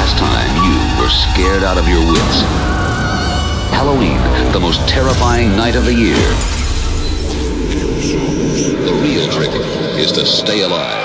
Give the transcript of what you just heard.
last time you were scared out of your wits? Halloween, the most terrifying night of the year. The real trick is to stay alive.